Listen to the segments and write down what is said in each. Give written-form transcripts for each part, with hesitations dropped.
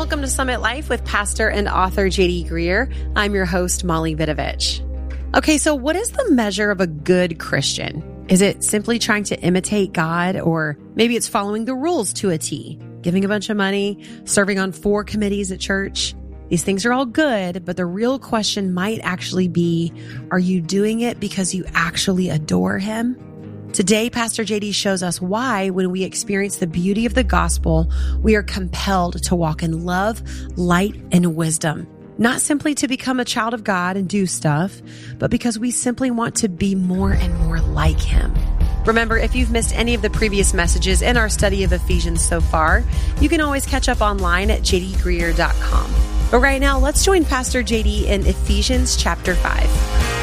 Welcome to Summit Life with pastor and author J.D. Greear. I'm your host, Molly Vidovich. Okay, so what is the measure of a good Christian? Is it simply trying to imitate God, or maybe it's following the rules to a T, giving a bunch of money, serving on 4 committees at church? These things are all good, but the real question might actually be, are you doing it because you actually adore Him? Today, Pastor JD shows us why, when we experience the beauty of the gospel, we are compelled to walk in love, light, and wisdom. Not simply to become a child of God and do stuff, but because we simply want to be more and more like Him. Remember, if you've missed any of the previous messages in our study of Ephesians so far, you can always catch up online at jdgreear.com. But right now, let's join Pastor JD in Ephesians chapter 5.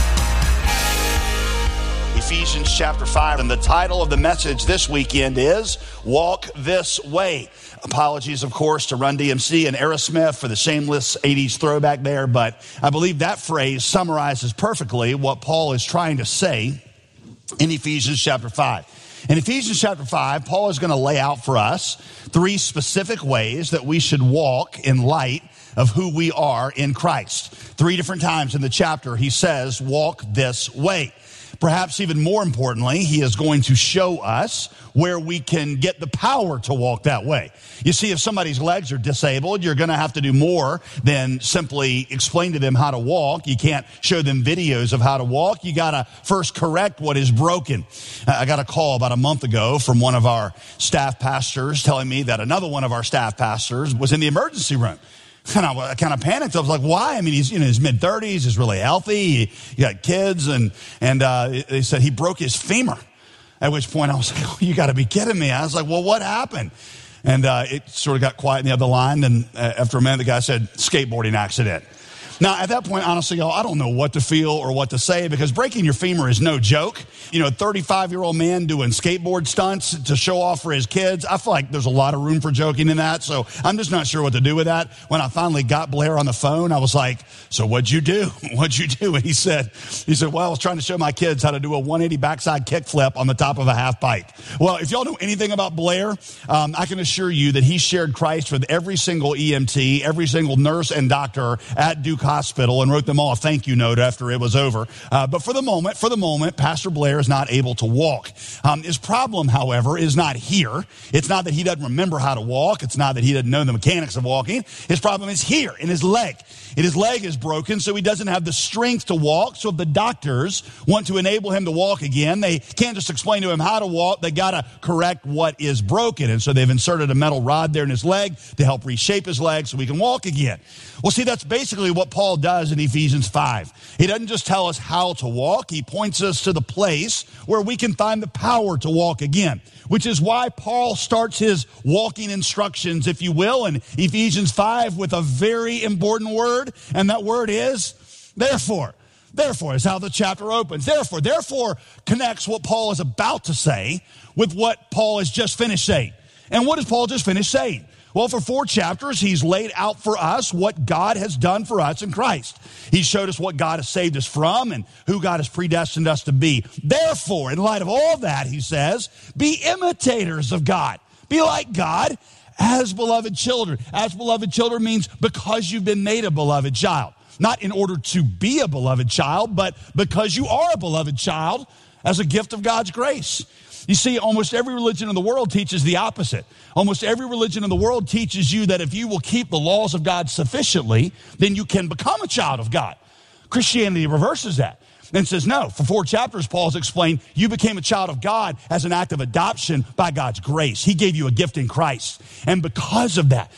Ephesians chapter 5, and the title of the message this weekend is Walk This Way. Apologies, of course, to Run DMC and Aerosmith for the shameless 80s throwback there, but I believe that phrase summarizes perfectly what Paul is trying to say in Ephesians chapter 5. In Ephesians chapter 5, Paul is going to lay out for us 3 specific ways that we should walk in light of who we are in Christ. 3 different times in the chapter, he says, walk this way. Perhaps even more importantly, he is going to show us where we can get the power to walk that way. You see, if somebody's legs are disabled, you're going to have to do more than simply explain to them how to walk. You can't show them videos of how to walk. You got to first correct what is broken. I got a call about a month ago from one of our staff pastors telling me that another one of our staff pastors was in the emergency room. And I kind of panicked. I was like, why? I mean, he's in his mid-30s. He's really healthy. He got kids. And they said he broke his femur. At which point I was like, oh, you got to be kidding me. I was like, well, what happened? And it sort of got quiet in the other line. And after a minute, the guy said, skateboarding accident. Now, at that point, honestly, y'all, I don't know what to feel or what to say, because breaking your femur is no joke. You know, a 35-year-old man doing skateboard stunts to show off for his kids. I feel like there's a lot of room for joking in that, so I'm just not sure what to do with that. When I finally got Blair on the phone, I was like, so what'd you do? What'd you do? And he said, well, I was trying to show my kids how to do a 180 backside kickflip on the top of a half pipe. Well, if y'all know anything about Blair, I can assure you that he shared Christ with every single EMT, every single nurse and doctor at Duke Hospital, and wrote them all a thank you note after it was over. But for the moment, Pastor Blair is not able to walk. His problem, however, is not here. It's not that he doesn't remember how to walk. It's not that he doesn't know the mechanics of walking. His problem is here in his leg. And his leg is broken, so he doesn't have the strength to walk. So if the doctors want to enable him to walk again, they can't just explain to him how to walk. They got to correct what is broken. And so they've inserted a metal rod there in his leg to help reshape his leg so he can walk again. Well, see, that's basically what Paul does in Ephesians 5. He doesn't just tell us how to walk. He points us to the place where we can find the power to walk again, which is why Paul starts his walking instructions, if you will, in Ephesians 5 with a very important word, and that word is therefore. Therefore is how the chapter opens. Therefore connects what Paul is about to say with what Paul has just finished saying. And what has Paul just finished saying? Well, for 4 chapters, he's laid out for us what God has done for us in Christ. He showed us what God has saved us from and who God has predestined us to be. Therefore, in light of all that, he says, be imitators of God. Be like God as beloved children. As beloved children means because you've been made a beloved child. Not in order to be a beloved child, but because you are a beloved child as a gift of God's grace. You see, almost every religion in the world teaches the opposite. Almost every religion in the world teaches you that if you will keep the laws of God sufficiently, then you can become a child of God. Christianity reverses that and says, no, for 4 chapters, Paul's explained, you became a child of God as an act of adoption by God's grace. He gave you a gift in Christ. And because of that,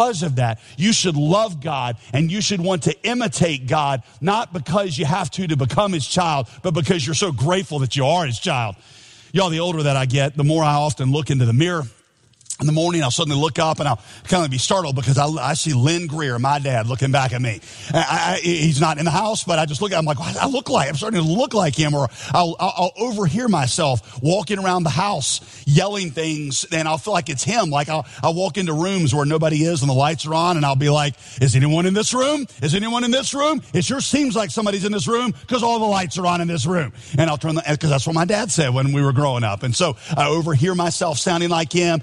you should love God and you should want to imitate God, not because you have to become his child, but because you're so grateful that you are his child. Y'all, the older that I get, the more I often look into the mirror. In the morning, I'll suddenly look up and I'll kind of be startled because I see Lynn Greer, my dad, looking back at me. He's not in the house, but I just look at him like, I'm starting to look like him. Or I'll overhear myself walking around the house, yelling things, and I'll feel like it's him. Like I'll walk into rooms where nobody is and the lights are on, and I'll be like, is anyone in this room? Is anyone in this room? It sure seems like somebody's in this room because all the lights are on in this room. And I'll turn because that's what my dad said when we were growing up. And so I overhear myself sounding like him, and I see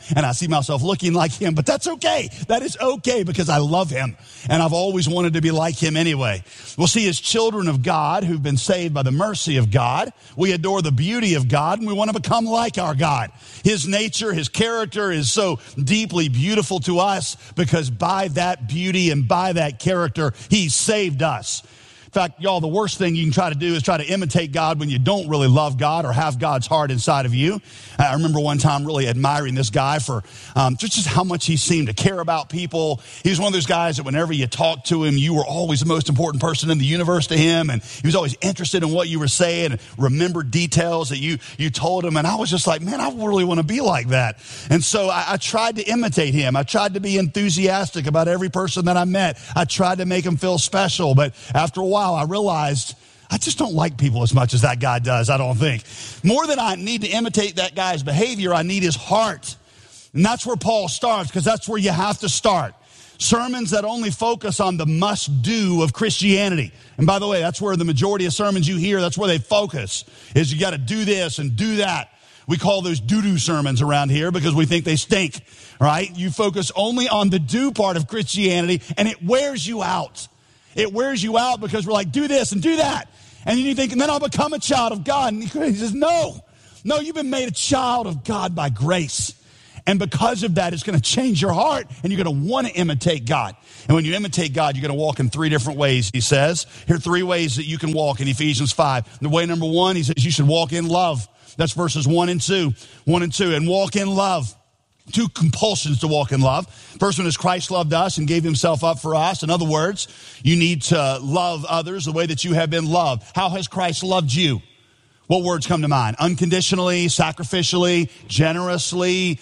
see myself looking like him, but that's okay. That is okay because I love him, and I've always wanted to be like him anyway. We'll see as children of God who've been saved by the mercy of God, we adore the beauty of God, and we want to become like our God. His nature, his character is so deeply beautiful to us because by that beauty and by that character, he saved us. In fact, y'all, the worst thing you can try to do is try to imitate God when you don't really love God or have God's heart inside of you. I remember one time really admiring this guy for just how much he seemed to care about people. He was one of those guys that whenever you talked to him, you were always the most important person in the universe to him, and he was always interested in what you were saying and remembered details that you told him. And I was just like, man, I really want to be like that. And so I tried to imitate him. I tried to be enthusiastic about every person that I met. I tried to make him feel special, but after a while, I realized I just don't like people as much as that guy does, I don't think. More than I need to imitate that guy's behavior, I need his heart. And that's where Paul starts, because that's where you have to start. Sermons that only focus on the must-do of Christianity. And by the way, that's where the majority of sermons you hear, that's where they focus, is you got to do this and do that. We call those doo-doo sermons around here because we think they stink, right? You focus only on the do part of Christianity, and it wears you out. It wears you out because we're like, do this and do that. And then you think, and then I'll become a child of God. And he says, no, you've been made a child of God by grace. And because of that, it's going to change your heart, and you're going to want to imitate God. And when you imitate God, you're going to walk in 3 different ways, he says. Here are 3 ways that you can walk in Ephesians 5. The way number 1, he says you should walk in love. That's verses 1 and 2. 1 and 2, and walk in love. 2 compulsions to walk in love. First one is Christ loved us and gave himself up for us. In other words, you need to love others the way that you have been loved. How has Christ loved you? What words come to mind? Unconditionally, sacrificially, generously,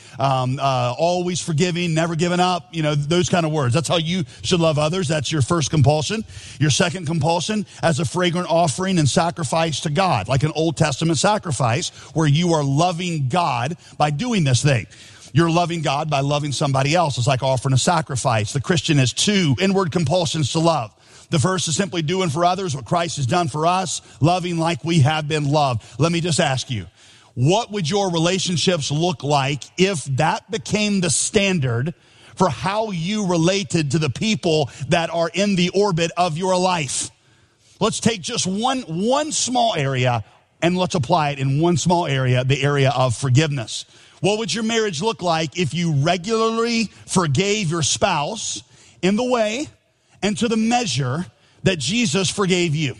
always forgiving, never giving up, those kind of words. That's how you should love others. That's your first compulsion. Your second compulsion, as a fragrant offering and sacrifice to God, like an Old Testament sacrifice where you are loving God by doing this thing. You're loving God by loving somebody else. It's like offering a sacrifice. The Christian has 2 inward compulsions to love. The first is simply doing for others what Christ has done for us, loving like we have been loved. Let me just ask you, what would your relationships look like if that became the standard for how you related to the people that are in the orbit of your life? Let's take just one small area and let's apply it in one small area, the area of forgiveness. What would your marriage look like if you regularly forgave your spouse in the way and to the measure that Jesus forgave you?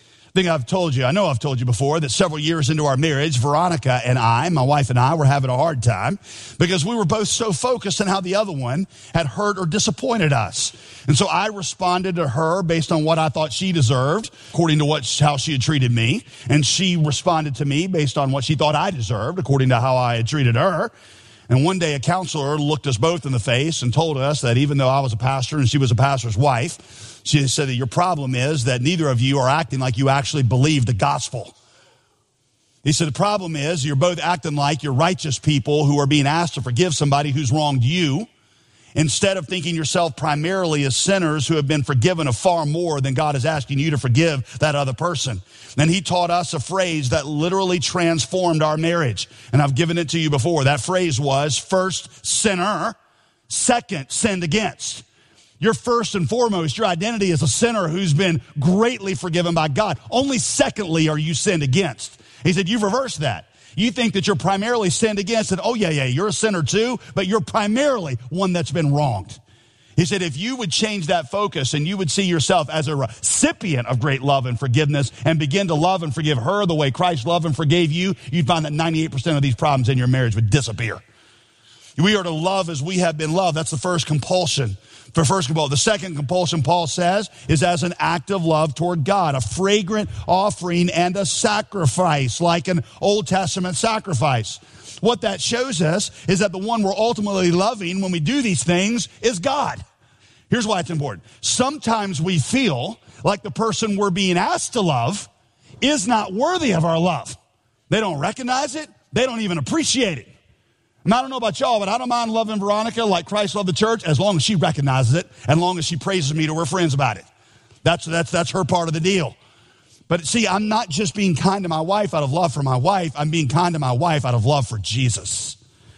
I know I've told you before that several years into our marriage, Veronica and I, my wife and I, were having a hard time because we were both so focused on how the other one had hurt or disappointed us. And so I responded to her based on what I thought she deserved, according to how she had treated me. And she responded to me based on what she thought I deserved, according to how I had treated her. And one day a counselor looked us both in the face and told us that even though I was a pastor and she was a pastor's wife, she said that your problem is that neither of you are acting like you actually believe the gospel. He said the problem is you're both acting like you're righteous people who are being asked to forgive somebody who's wronged you, instead of thinking yourself primarily as sinners who have been forgiven of far more than God is asking you to forgive that other person. Then he taught us a phrase that literally transformed our marriage. And I've given it to you before. That phrase was, first sinner, second sinned against. You're first and foremost, your identity is a sinner who's been greatly forgiven by God. Only secondly are you sinned against. He said, you've reversed that. You think that you're primarily sinned against, and you're a sinner too, but you're primarily one that's been wronged. He said, if you would change that focus and you would see yourself as a recipient of great love and forgiveness and begin to love and forgive her the way Christ loved and forgave you, you'd find that 98% of these problems in your marriage would disappear. We are to love as we have been loved. That's the first compulsion. The second compulsion, Paul says, is as an act of love toward God, a fragrant offering and a sacrifice, like an Old Testament sacrifice. What that shows us is that the one we're ultimately loving when we do these things is God. Here's why it's important. Sometimes we feel like the person we're being asked to love is not worthy of our love. They don't recognize it. They don't even appreciate it. And I don't know about y'all, but I don't mind loving Veronica like Christ loved the church as long as she recognizes it and as long as she praises me to her friends about it. That's her part of the deal. But see, I'm not just being kind to my wife out of love for my wife. I'm being kind to my wife out of love for Jesus.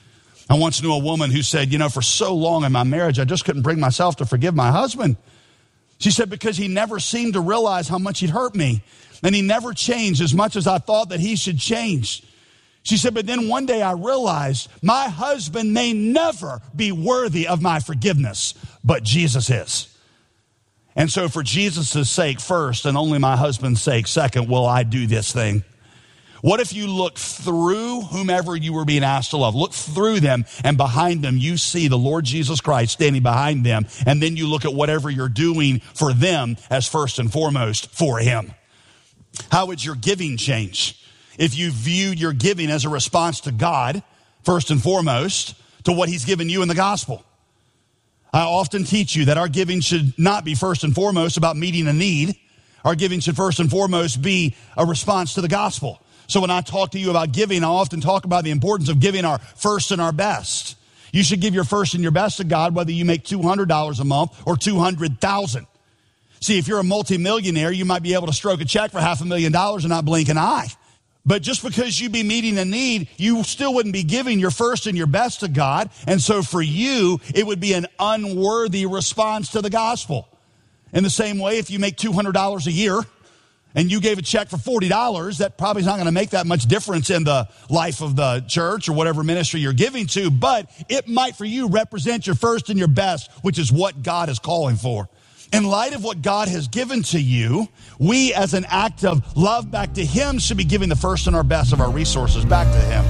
I once knew a woman who said, for so long in my marriage, I just couldn't bring myself to forgive my husband. She said, because he never seemed to realize how much he'd hurt me. And he never changed as much as I thought that he should change. She said, but then one day I realized my husband may never be worthy of my forgiveness, but Jesus is. And so for Jesus' sake first, and only my husband's sake second, will I do this thing. What if you look through whomever you were being asked to love? Look through them, and behind them you see the Lord Jesus Christ standing behind them. And then you look at whatever you're doing for them as first and foremost for him. How would your giving change if you viewed your giving as a response to God, first and foremost, to what he's given you in the gospel? I often teach you that our giving should not be first and foremost about meeting a need. Our giving should first and foremost be a response to the gospel. So when I talk to you about giving, I often talk about the importance of giving our first and our best. You should give your first and your best to God, whether you make $200 a month or $200,000. See, if you're a multimillionaire, you might be able to stroke a check for $500,000 and not blink an eye. But just because you be meeting a need, you still wouldn't be giving your first and your best to God. And so for you, it would be an unworthy response to the gospel. In the same way, if you make $200 a year, and you gave a check for $40, that probably is not going to make that much difference in the life of the church or whatever ministry you're giving to, but it might for you represent your first and your best, which is what God is calling for. In light of what God has given to you, we as an act of love back to him should be giving the first and our best of our resources back to him.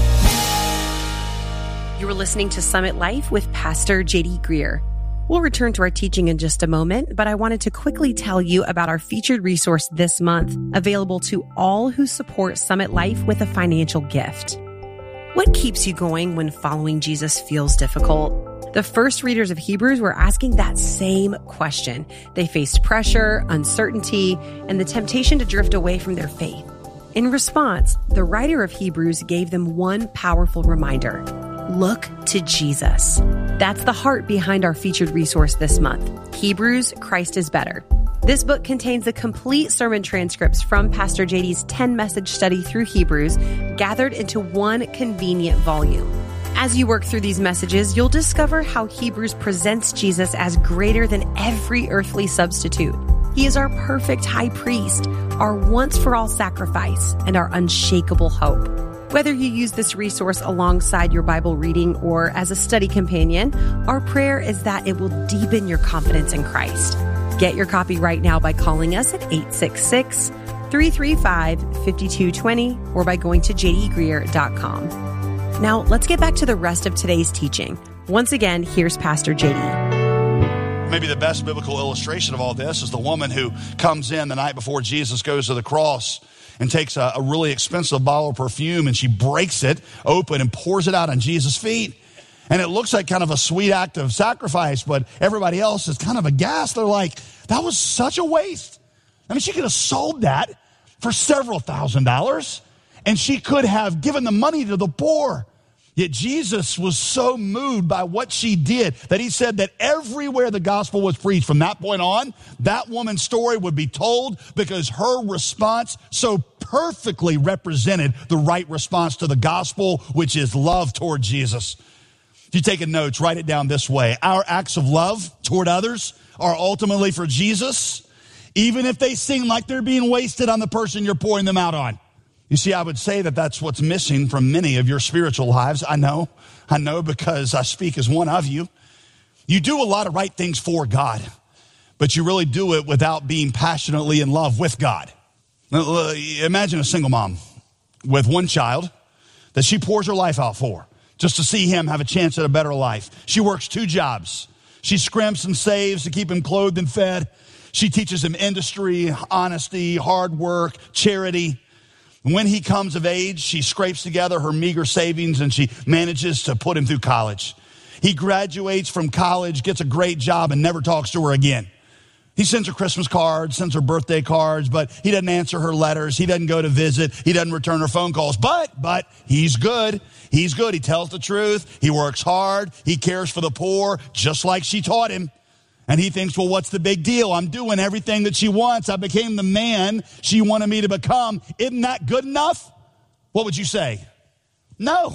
You were listening to Summit Life with Pastor J.D. Greear. We'll return to our teaching in just a moment, but I wanted to quickly tell you about our featured resource this month, available to all who support Summit Life with a financial gift. What keeps you going when following Jesus feels difficult? The first readers of Hebrews were asking that same question. They faced pressure, uncertainty, and the temptation to drift away from their faith. In response, the writer of Hebrews gave them one powerful reminder. Look to Jesus. That's the heart behind our featured resource this month, Hebrews, Christ is Better. This book contains the complete sermon transcripts from Pastor JD's 10-message study through Hebrews, gathered into one convenient volume. As you work through these messages, you'll discover how Hebrews presents Jesus as greater than every earthly substitute. He is our perfect high priest, our once-for-all sacrifice, and our unshakable hope. Whether you use this resource alongside your Bible reading or as a study companion, our prayer is that it will deepen your confidence in Christ. Get your copy right now by calling us at 866-335-5220 or by going to jdgreear.com. Now, let's get back to the rest of today's teaching. Once again, here's Pastor JD. Maybe the best biblical illustration of all this is the woman who comes in the night before Jesus goes to the cross and takes a really expensive bottle of perfume, and she breaks it open and pours it out on Jesus' feet. And it looks like kind of a sweet act of sacrifice, but everybody else is kind of aghast. They're like, that was such a waste. I mean, she could have sold that for several $1,000s, and she could have given the money to the poor. Yet Jesus was so moved by what she did that he said that everywhere the gospel was preached from that point on, that woman's story would be told because her response so perfectly represented the right response to the gospel, which is love toward Jesus. If you take notes, write it down this way. Our acts of love toward others are ultimately for Jesus, even if they seem like they're being wasted on the person you're pouring them out on. You see, I would say that that's what's missing from many of your spiritual lives. I know because I speak as one of you. You do a lot of right things for God, but you really do it without being passionately in love with God. Now, imagine a single mom with one child that she pours her life out for just to see him have a chance at a better life. She works 2 jobs. She scrimps and saves to keep him clothed and fed. She teaches him industry, honesty, hard work, charity. When he comes of age, she scrapes together her meager savings and she manages to put him through college. He graduates from college, gets a great job, and never talks to her again. He sends her Christmas cards, sends her birthday cards, but he doesn't answer her letters. He doesn't go to visit. He doesn't return her phone calls. But he's good. He's good. He tells the truth. He works hard. He cares for the poor, just like she taught him. And he thinks, well, what's the big deal? I'm doing everything that she wants. I became the man she wanted me to become. Isn't that good enough? What would you say? No,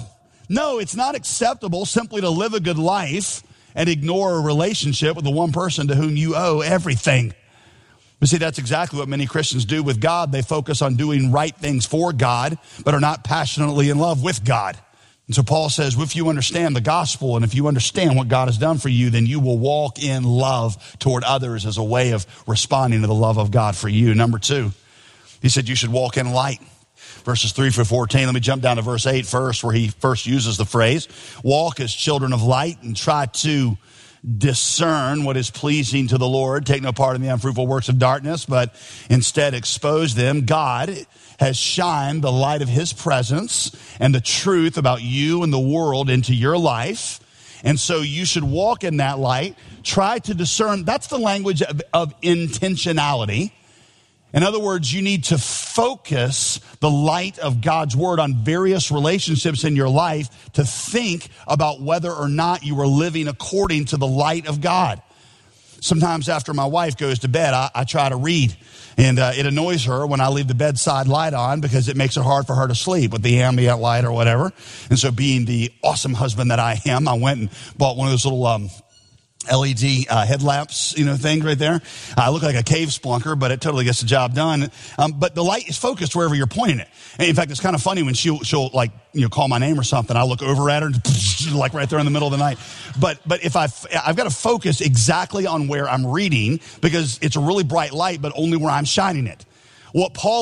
No, it's not acceptable simply to live a good life and ignore a relationship with the one person to whom you owe everything. But see, that's exactly what many Christians do with God. They focus on doing right things for God, but are not passionately in love with God. And so Paul says, if you understand the gospel and if you understand what God has done for you, then you will walk in love toward others as a way of responding to the love of God for you. Number 2, he said you should walk in light. Verses 3 through 14. Let me jump down to verse 8 first, where he first uses the phrase, walk as children of light and try to discern what is pleasing to the Lord. Take no part in the unfruitful works of darkness, but instead expose them. God has shined the light of his presence and the truth about you and the world into your life. And so you should walk in that light. Try to discern. That's the language of intentionality. In other words, you need to focus the light of God's word on various relationships in your life to think about whether or not you are living according to the light of God. Sometimes after my wife goes to bed, I try to read. And it annoys her when I leave the bedside light on because it makes it hard for her to sleep with the ambient light or whatever. And so being the awesome husband that I am, I went and bought one of those little LED headlamps, things right there. I look like a cave splunker, but it totally gets the job done. But the light is focused wherever you're pointing it. And in fact, it's kind of funny when she'll like, call my name or something. I look over at her and like right there in the middle of the night. But if I've got to focus exactly on where I'm reading because it's a really bright light, but only where I'm shining it. What Paul